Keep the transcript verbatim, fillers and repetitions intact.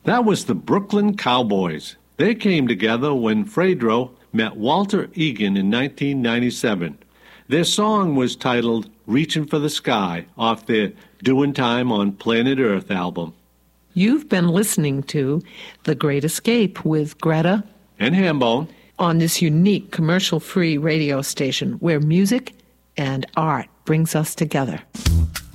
That was the Brooklyn Cowboys. They came together when Fredro met Walter Egan in nineteen ninety-seven. Their song was titled Reaching for the Sky off their Doing Time on Planet Earth album. You've been listening to The Great Escape with Greta and Hambone on this unique commercial-free radio station where music and art brings us together.